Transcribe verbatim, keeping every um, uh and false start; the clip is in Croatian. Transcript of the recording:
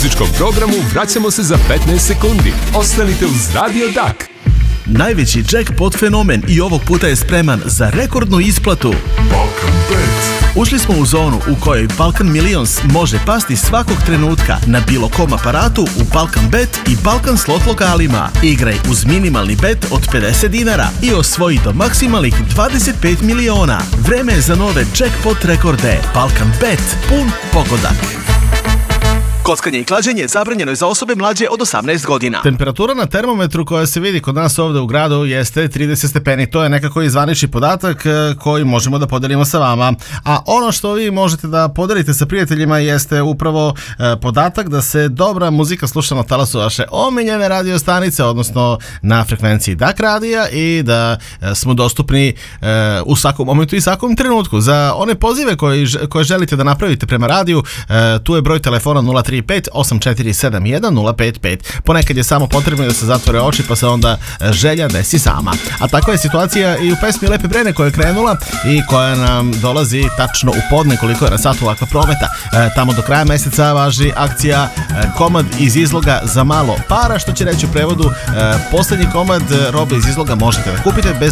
muzičkom programu vraćamo se za petnaest sekundi. Ostanite uz Radio Dak. Najveći jackpot fenomen i ovog puta je spreman za rekordnu isplatu. Balkan Bet. Ušli smo u zonu u kojoj Balkan Millions može pasti svakog trenutka na bilo kom aparatu u Balkan Bet i Balkan slot lokalima. Igraj uz minimalni bet od pedeset dinara i osvoji do maksimalnih dvadeset pet miliona. Vreme je za nove jackpot rekorde. Balkan Bet, pun pogodak. Kockanje i klađenje zabranjeno je za osobe mlađe od osamnaest godina. Temperatura na termometru koja se vidi kod nas ovde u gradu jeste trideset stepeni. To je nekako i zvanični podatak koji možemo da podelimo sa vama. A ono što vi možete da podelite sa prijateljima jeste upravo podatak da se dobra muzika sluša na talasu vaše omiljene radio stanice, odnosno na frekvenciji Dak radija, i da smo dostupni u svakom momentu i svakom trenutku. Za one pozive koje, koje želite da napravite prema radiju, tu je broj telefona nula tri pet osam četiri sedam jedan nula pet pet. Ponekad je samo potrebno da se zatvore oči pa se onda želja desi sama. A takva je situacija i u pesmi Lepe Brene koja je krenula i koja nam dolazi tačno u podne koliko je na satu ovakva prometa. E, tamo do kraja meseca važi akcija e, komad iz izloga za malo para, što će reći u prevodu e, poslednji komad robe iz izloga možete da kupite bez